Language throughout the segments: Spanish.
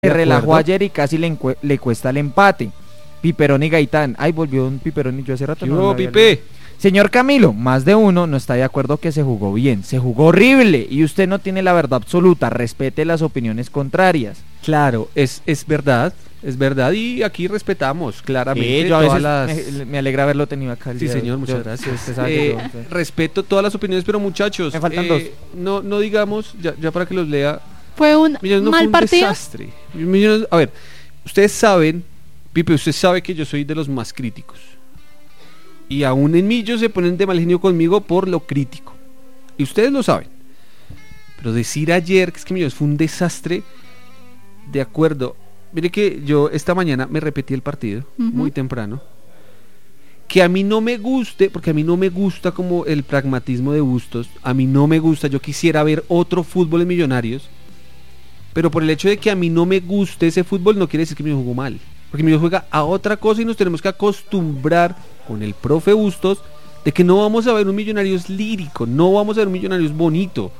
Se De relajó acuerdo. ayer y casi le cuesta el empate. Piperón y Gaitán. Ay, volvió un Piperón y yo hace rato ¿Qué no lo hubo, había Pipe? leído. Señor Camilo, más de uno no está de acuerdo que se jugó bien. Se jugó horrible y usted no tiene la verdad absoluta. Respete las opiniones contrarias. Claro, es verdad y aquí respetamos claramente Yo a todas veces las... me alegra haberlo tenido acá el Sí, día de hoy. señor, muchas Yo- gracias. usted sabe que yo- Respeto todas las opiniones, pero muchachos, Me faltan dos. No digamos, ya para que los lea, Fue un Millonarios no mal fue un partido. desastre. Millonarios, a ver, ustedes saben, Pipe, usted sabe que yo soy de los más críticos. Y aún en mí ellos se ponen de mal genio conmigo por lo crítico. Y ustedes lo saben. Pero decir ayer que es que Millonarios fue un desastre, de acuerdo. Mire que yo esta mañana me repetí el partido, muy temprano. Que a mí no me guste, porque a mí no me gusta como el pragmatismo de Bustos. A mí no me gusta, yo quisiera ver otro fútbol en Millonarios. Pero por el hecho de que a mí no me guste ese fútbol no quiere decir que Millonarios jugó mal. Porque Millonarios juega a otra cosa y nos tenemos que acostumbrar con el profe Bustos de que no vamos a ver un Millonarios lírico, no vamos a ver un Millonarios bonito.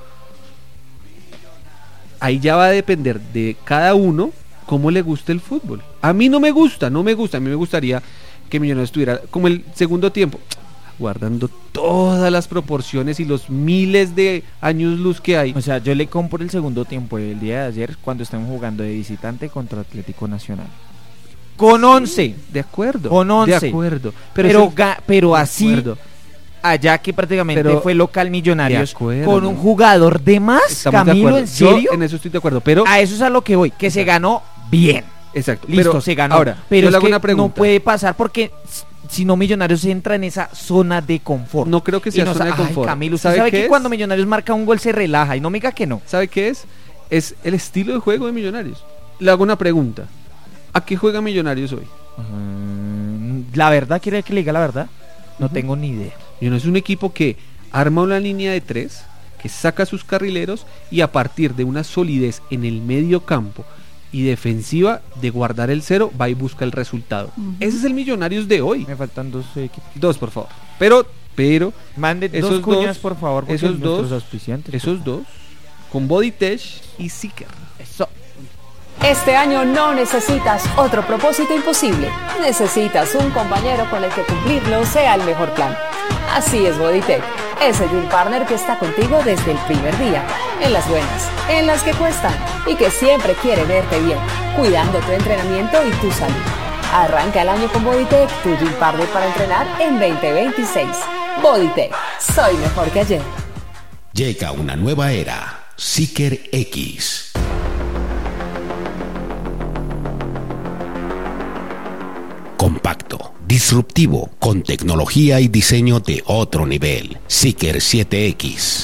Ahí ya va a depender de cada uno cómo le guste el fútbol. A mí no me gusta. A mí me gustaría que Millonarios estuviera como el segundo tiempo, guardando todas las proporciones y los miles de años luz que hay. O sea, yo le compro el segundo tiempo el día de ayer cuando estamos jugando de visitante contra Atlético Nacional. Con 11. De acuerdo. Con 11. De acuerdo. Pero así, acuerdo. allá que prácticamente Pero- fue local Millonarios, de acuerdo. con un jugador de más, Estamos de Camilo, acuerdo. ¿en serio? Yo en eso estoy de acuerdo, pero A eso es a lo que voy, que se ganó bien. exacto. Listo, pero se ganó. Ahora, pero yo es le hago que una pregunta. no puede pasar porque si no Millonarios entra en esa zona de confort. No creo que Y sea no zona de ay, confort. Camilo, usted ¿Sabe sabe qué que es? cuando Millonarios marca un gol se relaja y no me diga que no. ¿Sabe qué es? Es el estilo de juego de Millonarios. Le hago una pregunta. ¿A qué juega Millonarios hoy? La verdad, ¿quiere que le diga la verdad? No Ujú. tengo ni idea. Millonarios es un equipo que arma una línea de 3, que saca a sus carrileros y a partir de una solidez en el medio campo y defensiva de guardar el 0, va y busca el resultado. Ese es el Millonarios de hoy. Me faltan dos equipos. 2, por favor. Pero Mande Esos dos cuñas, dos- por favor, porque esos nuestros dos- auspiciantes. esos dos, con Bodytech y Seeker. Eso. Este año no necesitas otro propósito imposible. Necesitas un compañero con el que cumplirlo sea el mejor plan. Así es Bodytech, ese Dream Partner que está contigo desde el primer día, en las buenas, en las que cuestan y que siempre quiere verte bien, cuidando tu entrenamiento y tu salud. Arranca el año con Bodytech, tu Dream Partner para entrenar en 2026. Bodytech, soy mejor que ayer. Llega una nueva era, Seeker X. Compacto, disruptivo, con tecnología y diseño de otro nivel. Seeker 7X.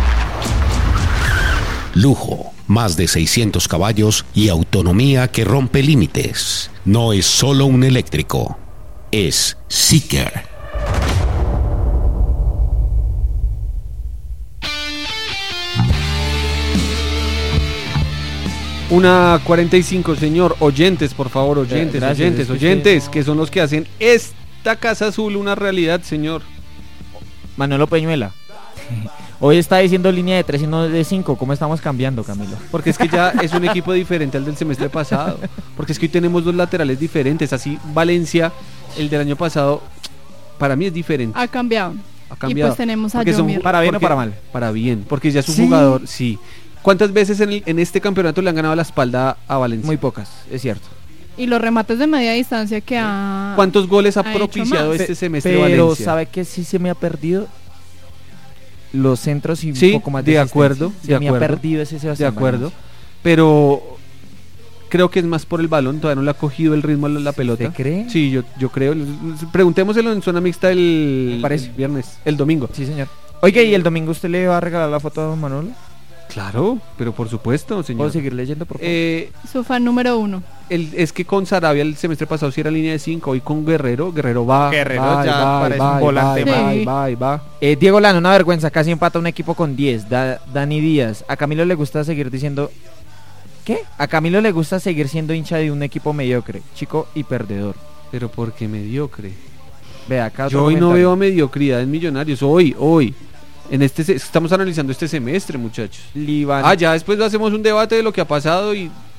Lujo, más de 600 caballos y autonomía que rompe límites. No es solo un eléctrico, es Seeker. Una 45, señor. Oyentes, por favor, oyentes, Gracias, oyentes, es que oyentes, sí. que son los que hacen esta Casa Azul una realidad, señor. Manuelo Peñuela. Hoy está diciendo línea de 3 y no de 5. ¿Cómo estamos cambiando, Camilo? Porque es que ya es un equipo diferente al del semestre pasado. Porque es que hoy tenemos dos laterales diferentes. Así, Valencia, el del año pasado, para mí es diferente. Ha cambiado. Ha cambiado. Y pues tenemos a Porque son- Yomir. ¿Para bien o porque- para mal? Para bien, porque ya es un ¿Sí? jugador, sí. ¿Cuántas veces en este campeonato le han ganado la espalda a Valencia? Muy pocas, es cierto. Y los remates de media distancia que ha... ¿Cuántos goles ha ha hecho propiciado más. este semestre Pero Valencia? ¿sabe que sí se me ha perdido? Los centros y Sí, un poco más de asistencia. acuerdo, Se de me acuerdo, ha perdido ese De Sebastián acuerdo, Valencia. pero creo que es más por el balón, todavía no le ha cogido el ritmo a la pelota. ¿Usted cree? Sí, yo creo. Preguntémoselo en zona mixta el Me parece. viernes, el domingo. Sí, señor. Oiga, ¿y el domingo usted le va a regalar la foto a don Manolo? Claro, pero por supuesto, señor. ¿Puedo seguir leyendo, por favor? Su fan número 1. Es que con Sarabia el semestre pasado sí era línea de 5, hoy con Guerrero va. Guerrero va, ya va, parece va, un volante va, más. va. Diego Lano, una vergüenza, casi empata un equipo con 10. Dani Díaz, a Camilo le gusta seguir diciendo... ¿Qué? A Camilo le gusta seguir siendo hincha de un equipo mediocre, chico y perdedor. Pero porque mediocre. Vea, acá otro Yo hoy no comentario. veo mediocridad en Millonarios, hoy. Estamos analizando este semestre, muchachos. Líbano. Ah, ya después hacemos un debate de lo que ha pasado y